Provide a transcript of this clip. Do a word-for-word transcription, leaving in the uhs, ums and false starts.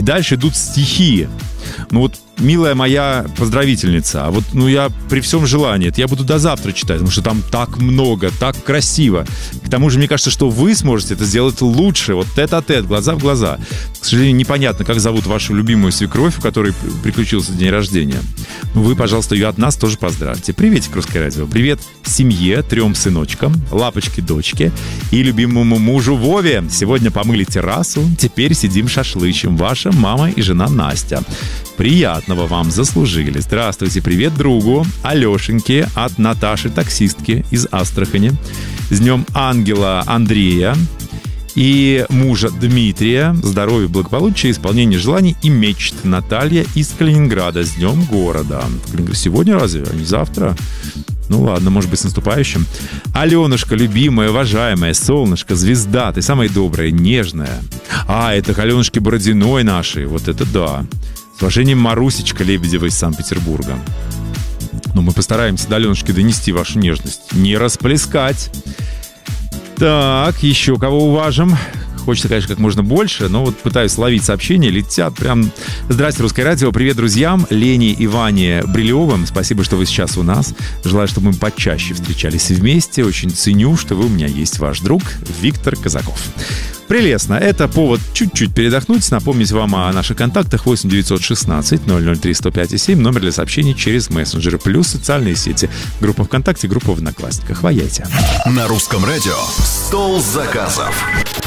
дальше идут стихи. Ну вот, милая моя поздравительница, а вот, ну я при всем желании, это я буду до завтра читать, потому что там так много, так красиво. К тому же, мне кажется, что вы сможете это сделать лучше, вот тет-а-тет, глаза в глаза. К сожалению, непонятно, как зовут вашу любимую свекровь, у которой приключился день рождения. Ну, вы, пожалуйста, ее от нас тоже поздравьте. Приветик, Русское радио. Привет семье, трем сыночкам, лапочке, дочке и любимому мужу Вове. Сегодня помыли террасу, теперь сидим шашлычем. Ваша мама и жена Настя. Приятного вам, заслужили. Здравствуйте, привет другу Алешеньке от Наташи, таксистки из Астрахани. С днем ангела Андрея и мужа Дмитрия. Здоровья, благополучия, исполнения желаний и мечт. Наталья из Калининграда. С днем города. Сегодня разве, а не завтра? Ну ладно, может быть, с наступающим. Аленушка, любимая, уважаемая, солнышко, звезда, ты самая добрая, нежная. А, это к Аленушке Бородиной нашей. Вот это да. С уважением, Марусечка Лебедева из Санкт-Петербурга. Но мы постараемся до Аленушки донести вашу нежность. Не расплескать. Так, еще кого уважим? Хочется, конечно, как можно больше, но вот пытаюсь ловить сообщения, летят прям. Здрасте, Русское радио, привет друзьям, Лене и Ване Брилевым, спасибо, что вы сейчас у нас. Желаю, чтобы мы почаще встречались вместе. Очень ценю, что вы у меня есть, ваш друг Виктор Казаков. Прелестно. Это повод чуть-чуть передохнуть. Напомнить вам о наших контактах: восемь девятьсот шестнадцать ноль ноль три сто пять семь, номер для сообщений через мессенджеры, плюс социальные сети, группа ВКонтакте, группа в Одноклассниках. Ваяйте. На Русском радио «Стол заказов».